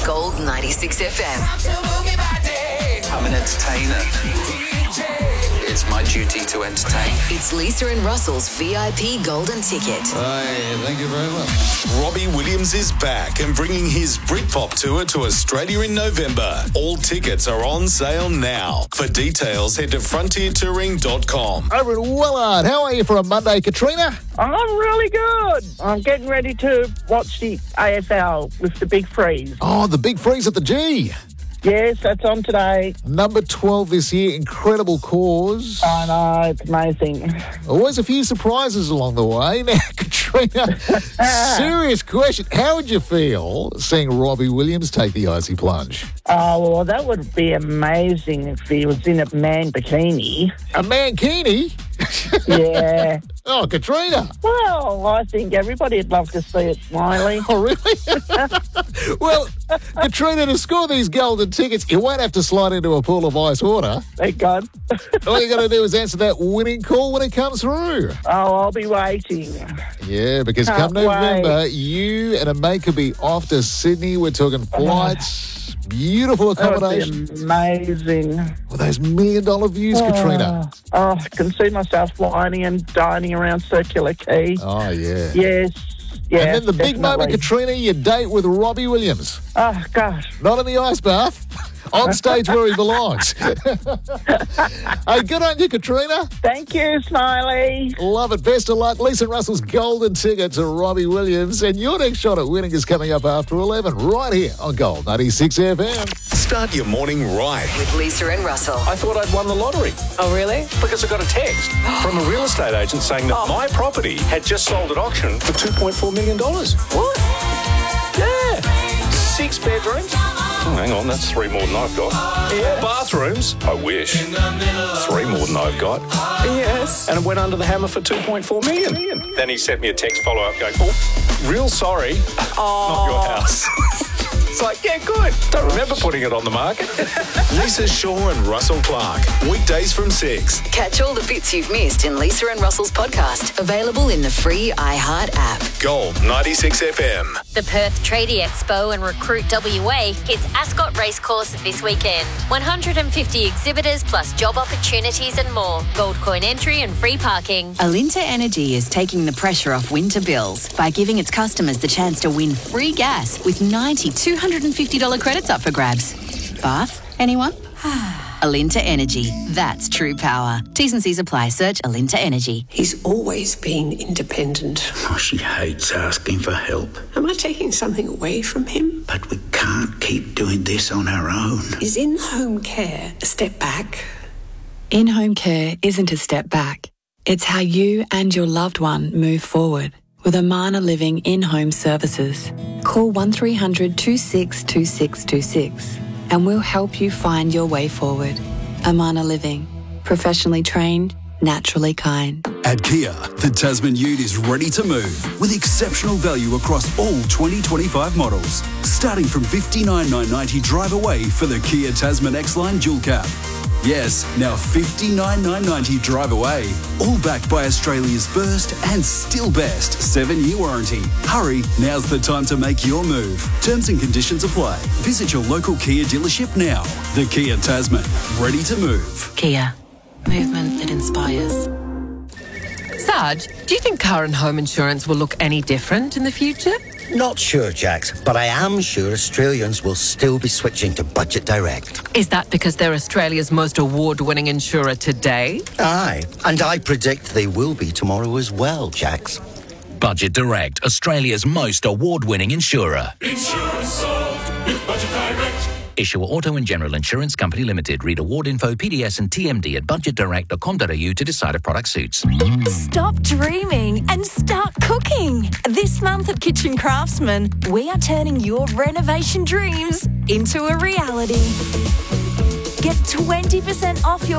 Gold 96 FM. I'm an entertainer. It's my duty to entertain. It's Lisa and Russell's VIP Golden Ticket. Hey, thank you very much. Robbie Williams is back and bringing his Britpop tour to Australia in November. All tickets are on sale now. For details, head to frontiertouring.com. Over at Willard, how are you for a Monday, Katrina? I'm really good. I'm getting ready to watch the AFL with the Big Freeze. Oh, the Big Freeze at the G. Yes, that's on today. Number 12 this year, incredible cause. I know, it's amazing. Always a few surprises along the way. Now, Katrina, serious question. How would you feel seeing Robbie Williams take the icy plunge? Oh, well, that would be amazing if he was in a man bikini. A mankini? Yeah. Oh, Katrina. Well, I think everybody'd love to see it, Smiley. Oh, really? Well, Katrina, to score these golden tickets, you won't have to slide into a pool of ice water. Thank God. All you got to do is answer that winning call when it comes through. Oh, I'll be waiting. Yeah, because come Can't November, wait. you and a mate could be off to Sydney. We're talking flights, beautiful That would accommodation. be amazing. With those $1 million views, Katrina. Oh, I can see myself whining and dining around Circular Quay. Oh, yeah. Yes. Yeah, And then the big moment, definitely. Katrina, your date with Robbie Williams. Oh, gosh. Not in the ice bath. On stage where he belongs. Hey, good on you, Katrina. Thank you, Smiley. Love it. Best of luck. Lisa Russell's golden ticket to Robbie Williams. And your next shot at winning is coming up after 11, right here on Gold 96 FM. Start your morning right. With Lisa and Russell. I thought I'd won the lottery Oh, really? because I got a text from a real estate agent saying that my property had just sold at auction for $2.4 million. What? Yeah. 6 bedrooms. Oh, hang on, that's 3 more than I've got. 4 bathrooms. I wish. 3 more than I've got. Yes. And it went under the hammer for $2.4 million. Then he sent me a text follow-up going, oh, real sorry, not your house. It's like, yeah, good. Don't remember putting it on the market. Lisa Shaw and Russell Clark. Weekdays from 6. Catch all the bits you've missed in Lisa and Russell's podcast. Available in the free iHeart app. Gold 96 FM. The Perth Tradie Expo and Recruit WA hits Ascot Racecourse this weekend. 150 exhibitors plus job opportunities and more. Gold coin entry and free parking. Alinta Energy is taking the pressure off winter bills by giving its customers the chance to win free gas with 90 $250 credits up for grabs. Bath? Anyone? Alinta Energy. That's true power. T's and C's apply. Search Alinta Energy. He's always been independent. Oh, she hates asking for help. Am I taking something away from him? But we can't keep doing this on our own. Is in-home care a step back? In-home care isn't a step back. It's how you and your loved one move forward with Amana Living in-home services. Call 1300 262626 and we'll help you find your way forward. Amana Living. Professionally trained, naturally kind. At Kia, the Tasman Ute is ready to move with exceptional value across all 2025 models. Starting from $59,990 drive away for the Kia Tasman X-Line Dual Cab. Yes, now $59,990 drive away. All backed by Australia's first and still best 7-year warranty. Hurry, now's the time to make your move. Terms and conditions apply. Visit your local Kia dealership now. The Kia Tasman, ready to move. Kia. Movement that inspires. Sarge, do you think car and home insurance will look any different in the future? Not sure, Jax, but I am sure Australians will still be switching to Budget Direct. Is that because they're Australia's most award-winning insurer today? Aye, and I predict they will be tomorrow as well, Jax. Budget Direct, Australia's most award-winning insurer. Insurance solved with Budget Direct. Issuer Auto and General Insurance Company Limited. Read award info, PDS and TMD at budgetdirect.com.au to decide if product suits. Stop dreaming and start cooking. This month at Kitchen Craftsman, we are turning your renovation dreams into a reality. Get 20% off your